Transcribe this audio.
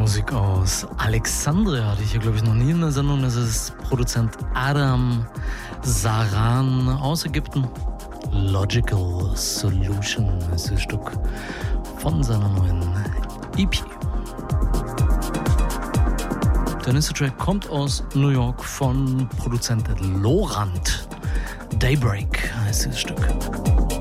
Musik aus Alexandria hatte ich hier, glaube ich, noch nie in der Sendung. Das ist Produzent Adam Saran aus Ägypten. Logical Solution ist das Stück von seiner neuen EP. Der nächste Track kommt aus New York von Produzent Lorand. Daybreak heißt dieses Stück.